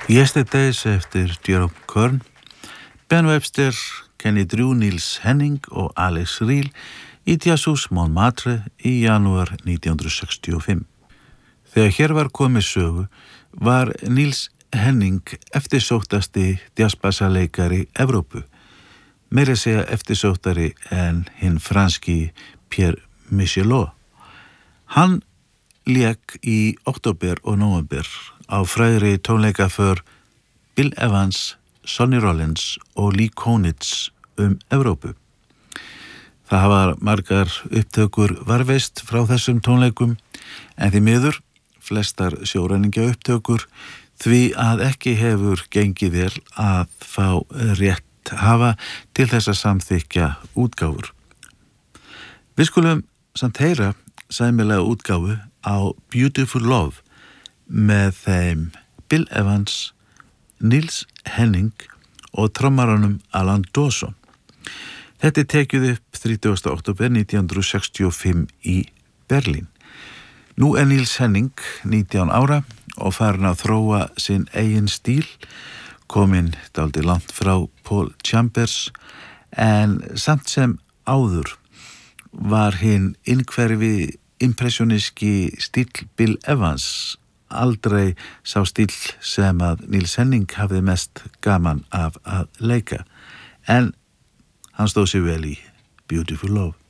Yesterdays eftir Jerome Kern, Ben Webster, Kenny Drew, Niels Henning og Alex Reel í Jazzhús Montmartre í janúar 1965. Þegar hér var komið sögu var Niels Henning eftirsóttasti jazzbassaleikari Evrópu, meira segja eftirsóttari en hinn franski Pierre Michelot. Hann lék í október og nóvember á frægri tónleikaför Bill Evans, Sonny Rollins og Lee Konitz Evrópu. Það hafa margar upptökur varðveist frá þessum tónleikum en því miður flestar sjóræningja upptökur því að ekki hefur gengið vel að fá rétt hafa til þess að samþykkja útgáfur. Við skulum samt heyra sæmilega útgáfu á Beautiful Love með þeim Bill Evans, Niels Henning og trommaranum Alan Dawson. Þetta tekið upp 30. október 1965 í Berlín. Nú Niels Henning 19 ára og farin að þróa sinn eigin stíl, kominn dálítið langt frá Paul Chambers, en samt sem áður var hinn innhverfi impressioníski stíll Bill Evans aldrei sá stíll sem að Niels Henning hafði mest gaman af að leika, en hann stóð sig vel í Beautiful Love.